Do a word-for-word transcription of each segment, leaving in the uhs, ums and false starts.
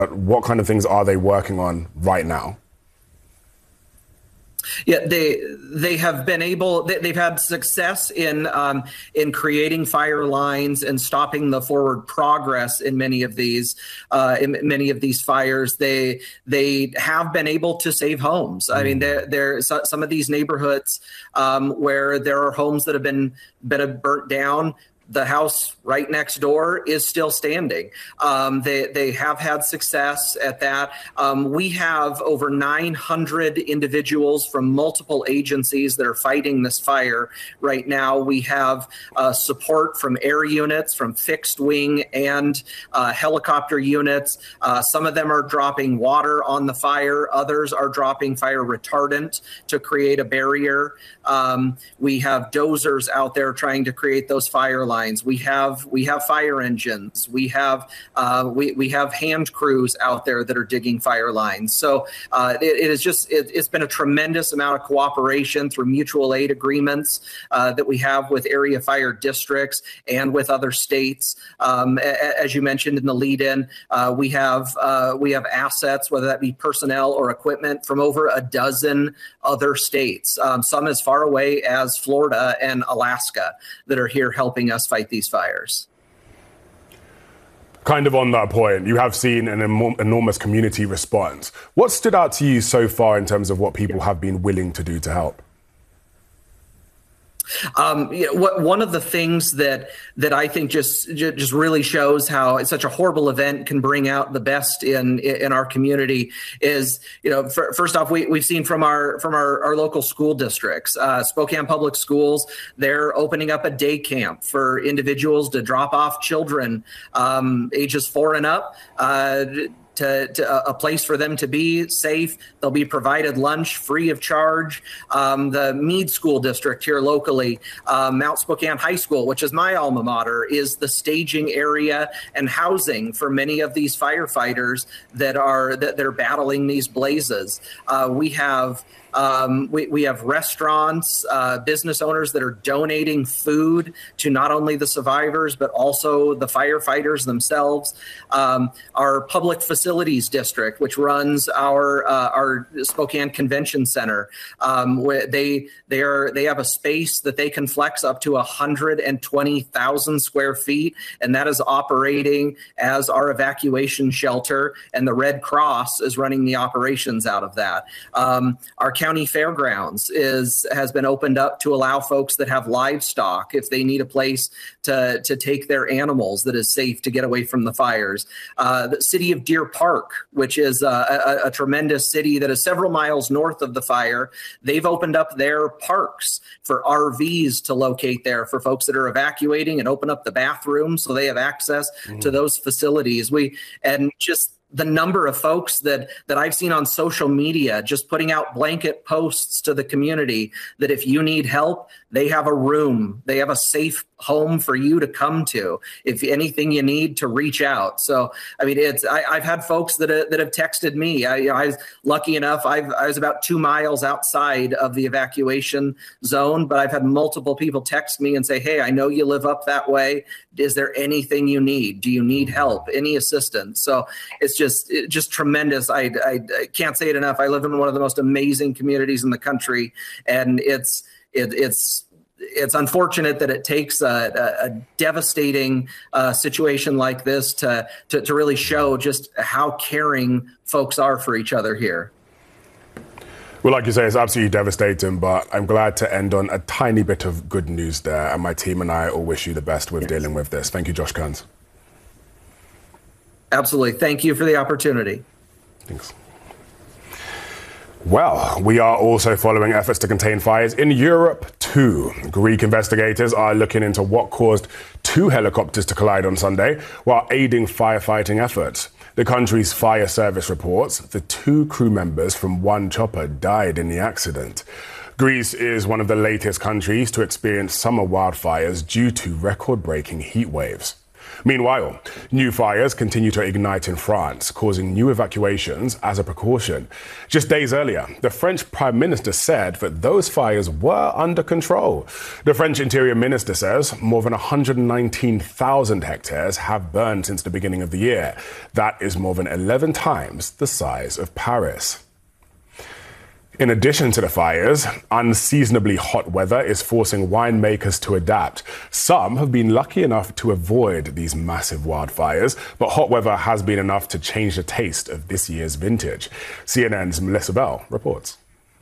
What kind of things are they working on right now? Yeah, they they have been able. They, they've had success in um, in creating fire lines and stopping the forward progress in many of these uh, in many of these fires. They they have been able to save homes. Mm. I mean, there there's some of these neighborhoods um, where there are homes that have been been burnt down. The house right next door is still standing. Um, they, they have had success at that. Um, we have over nine hundred individuals from multiple agencies that are fighting this fire right now. We have uh, support from air units, from fixed wing and uh, helicopter units. Uh, some of them are dropping water on the fire. Others are dropping fire retardant to create a barrier. Um, we have dozers out there trying to create those fire lines. We have we have fire engines. We have uh, we we have hand crews out there that are digging fire lines. So uh, it, it is just it, it's been a tremendous amount of cooperation through mutual aid agreements uh, that we have with area fire districts and with other states. Um, as you mentioned in the lead-in, uh, we have uh, we have assets, whether that be personnel or equipment, from over a dozen other states. Um, some as far away as Florida and Alaska that are here helping us fight these fires. Kind of on that point, you have seen an em- enormous community response. What stood out to you so far in terms of what people have been willing to do to help? Um, you know, what, one of the things that that I think just just really shows how such a horrible event can bring out the best in in our community is, you know, for, first off, we, we've seen from our from our, our local school districts, uh, Spokane Public Schools, they're opening up a day camp for individuals to drop off children um, ages four and up. Uh, To, to a place for them to be safe. They'll be provided lunch free of charge. Um, the Meade School District here locally, um, Mount Spokane High School, which is my alma mater, is the staging area and housing for many of these firefighters that are that they're battling these blazes. Uh, we have Um, we, we have restaurants, uh, business owners that are donating food to not only the survivors, but also the firefighters themselves. Um, our public facilities district, which runs our uh, our Spokane Convention Center, um, where they they are they have a space that they can flex up to one hundred twenty thousand square feet, and that is operating as our evacuation shelter, and the Red Cross is running the operations out of that. Um, our county fairgrounds is has been opened up to allow folks that have livestock, if they need a place to to take their animals that is safe to get away from the fires. Uh, the city of Deer Park, which is a, a, a tremendous city that is several miles north of the fire, they've opened up their parks for R Vs to locate there for folks that are evacuating, and open up the bathrooms so they have access mm-hmm. to those facilities. We and just the number of folks that that I've seen on social media just putting out blanket posts to the community that if you need help, they have a room, they have a safe home for you to come to. If anything you need, to reach out. So, I mean, it's I, I've had folks that uh, that have texted me. I, you know, I was lucky enough. I've, I was about two miles outside of the evacuation zone, but I've had multiple people text me and say, "Hey, I know you live up that way. Is there anything you need? Do you need help? Any assistance?" So it's just it's just tremendous. I, I I can't say it enough. I live in one of the most amazing communities in the country, and it's it, it's. It's unfortunate that it takes a, a, a devastating uh, situation like this to, to to really show just how caring folks are for each other here. Well, like you say, it's absolutely devastating, but I'm glad to end on a tiny bit of good news there. And my team and I all wish you the best with yes. dealing with this. Thank you, Josh Kearns. Absolutely. Thank you for the opportunity. Thanks. Well, we are also following efforts to contain fires in Europe too. Greek investigators are looking into what caused two helicopters to collide on Sunday while aiding firefighting efforts. The country's fire service reports the two crew members from one chopper died in the accident. Greece is one of the latest countries to experience summer wildfires due to record-breaking heat waves. Meanwhile, new fires continue to ignite in France, causing new evacuations as a precaution. Just days earlier, the French Prime Minister said that those fires were under control. The French Interior Minister says more than one hundred nineteen thousand hectares have burned since the beginning of the year. That is more than eleven times the size of Paris. In addition to the fires, unseasonably hot weather is forcing winemakers to adapt. Some have been lucky enough to avoid these massive wildfires, but hot weather has been enough to change the taste of this year's vintage. C N N's Melissa Bell reports.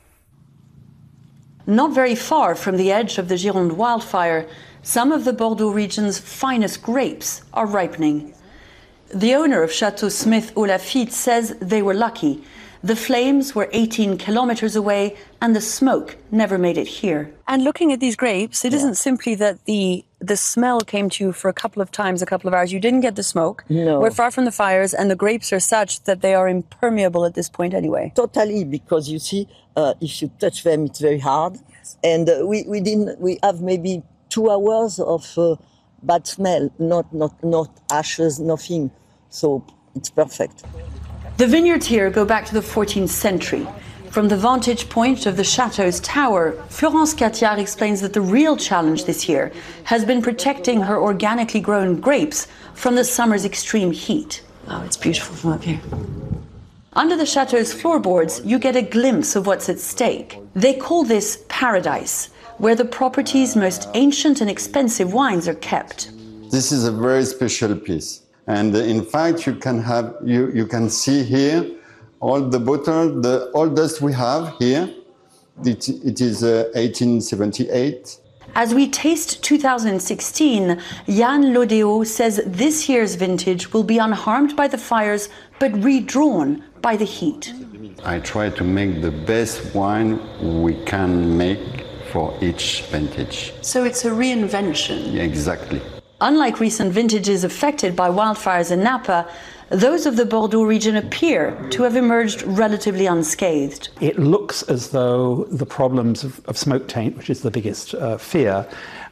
Not very far from the edge of the Gironde wildfire, some of the Bordeaux region's finest grapes are ripening. The owner of Chateau Smith au Lafitte says they were lucky. The flames were eighteen kilometers away and the smoke never made it here. And looking at these grapes, it yeah. isn't simply that the the smell came to you for a couple of times, a couple of hours. You didn't get the smoke. No. We're far from the fires and the grapes are such that they are impermeable at this point anyway. Totally, because you see, uh, if you touch them, it's very hard. Yes. And uh, we, we didn't, we have maybe two hours of uh, bad smell, not, not, not ashes, nothing. So it's perfect. The vineyards here go back to the fourteenth century. From the vantage point of the chateau's tower, Florence Catillard explains that the real challenge this year has been protecting her organically grown grapes from the summer's extreme heat. Oh, it's beautiful from up here. Under the chateau's floorboards, you get a glimpse of what's at stake. They call this paradise, where the property's most ancient and expensive wines are kept. This is a very special piece. And in fact, you can have you, you can see here all the bottle, the oldest we have here. It, it is uh, eighteen seventy-eight. As we taste two thousand sixteen, Yann Lodéo says this year's vintage will be unharmed by the fires, but redrawn by the heat. I try to make the best wine we can make for each vintage. So it's a reinvention. Yeah, exactly. Unlike recent vintages affected by wildfires in Napa, those of the Bordeaux region appear to have emerged relatively unscathed. It looks as though the problems of, of smoke taint, which is the biggest uh, fear,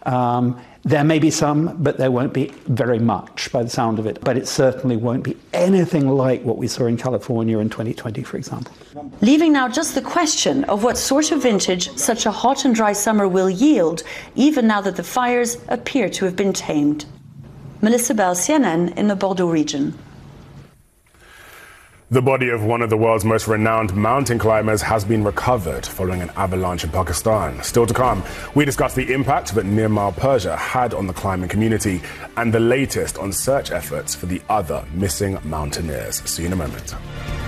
um, there may be some, but there won't be very much by the sound of it. But it certainly won't be anything like what we saw in California in twenty twenty, for example. Leaving now just the question of what sort of vintage such a hot and dry summer will yield, even now that the fires appear to have been tamed. Melissa Bell, C N N, in the Bordeaux region. The body of one of the world's most renowned mountain climbers has been recovered following an avalanche in Pakistan. Still to come, we discuss the impact that Nirmal Persia had on the climbing community and the latest on search efforts for the other missing mountaineers. See you in a moment.